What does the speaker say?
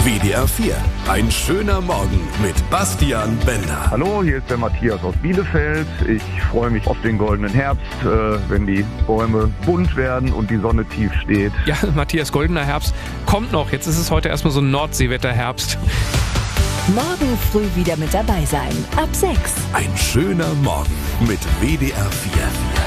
WDR 4. Ein schöner Morgen mit Bastian Bender. Hallo, hier ist der Matthias aus Bielefeld. Ich freue mich auf den goldenen Herbst, wenn die Bäume bunt werden und die Sonne tief steht. Ja, Matthias, goldener Herbst kommt noch. Jetzt ist es heute erstmal so ein Nordseewetterherbst. Morgen früh wieder mit dabei sein. Ab 6. Ein schöner Morgen mit WDR 4.